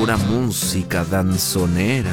pura música danzonera.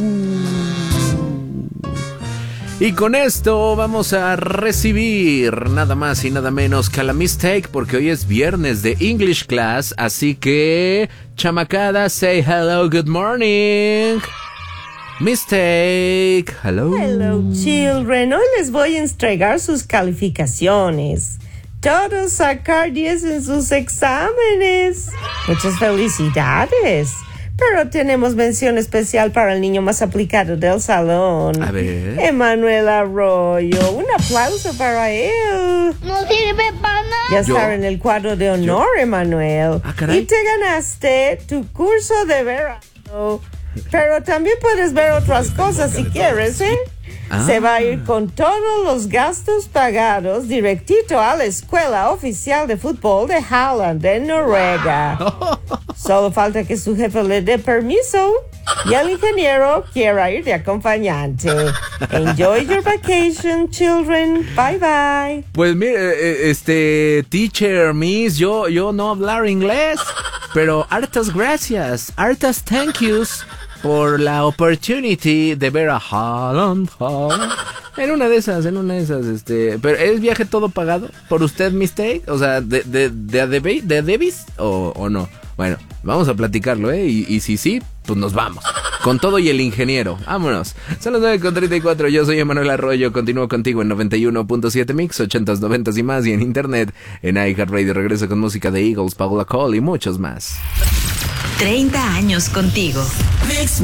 Y con esto vamos a recibir nada más y nada menos que a la Mistake, porque hoy es viernes de English Class, así que, chamacada, say hello, good morning. Mistake, hello. Hello, children. Hoy les voy a entregar sus calificaciones. Todos sacar 10 en sus exámenes. Muchas felicidades. Pero tenemos mención especial para el niño más aplicado del salón. A ver. Emanuel Arroyo. Un aplauso para él. No sirve para nada. Ya está en el cuadro de honor, Emanuel. Ah, caray. Y te ganaste tu curso de verano. Pero también puedes ver otras cosas si quieres, ¿eh? Ah. Se va a ir con todos los gastos pagados directito a la escuela oficial de fútbol de Halland, en Noruega. Solo falta que su jefe le dé permiso y el ingeniero quiera ir de acompañante. Enjoy your vacation, children. Bye, bye. Pues mire, teacher, miss, yo no hablar inglés, pero hartas gracias, hartas thank yous por la opportunity de ver a Halland. En una de esas, pero ¿es viaje todo pagado por usted, Mistake? O sea, ¿de Davis o no? Bueno, vamos a platicarlo, y si sí, pues nos vamos. Con todo y el ingeniero. Vámonos. Son las 9:34. Yo soy Emanuel Arroyo. Continúo contigo en 91.7 Mix, 80s, 90s y más. Y en internet, en iHeartRadio. Regreso con música de Eagles, Paula Cole y muchos más. 30 años contigo. Mix.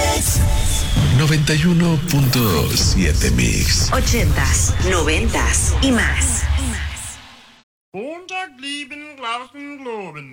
91.7 Mix. 80s, 90s y más. Montag lieben, Glauben, Globen.